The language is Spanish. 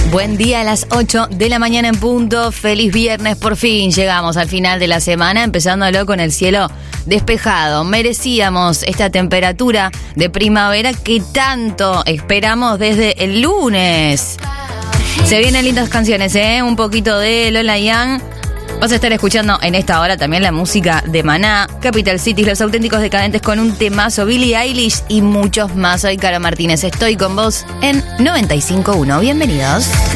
Buen día a las 8 de la mañana en punto. Feliz viernes, por fin llegamos al final de la semana, empezándolo con el cielo despejado. Merecíamos esta temperatura de primavera que tanto esperamos desde el lunes. Se vienen lindas canciones, un poquito de Lola Young. Vas a estar escuchando en esta hora también la música de Maná, Capital Cities, Los Auténticos Decadentes con un temazo, Billie Eilish y muchos más. Soy Caro Martínez, estoy con vos en 95.1. Bienvenidos.